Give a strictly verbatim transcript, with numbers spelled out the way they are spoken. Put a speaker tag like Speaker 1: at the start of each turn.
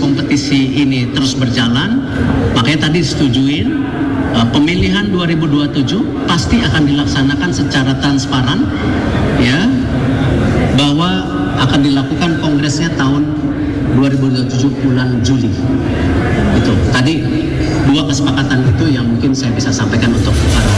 Speaker 1: kompetisi ini terus berjalan, makanya tadi setujuin uh, pemilihan dua ribu dua puluh tujuh pasti akan dilaksanakan secara transparan, ya, bahwa akan dilakukan kongresnya tahun dua ribu dua puluh tujuh bulan Juli. Itu tadi dua kesepakatan itu yang mungkin saya bisa sampaikan untuk para